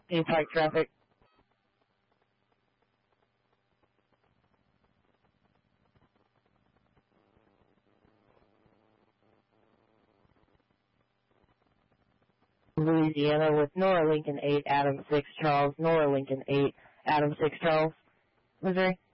Any Pike traffic? Louisiana with Nora Lincoln 8, Adam 6, Charles, Nora Lincoln 8, Adam 6, Charles, Missouri.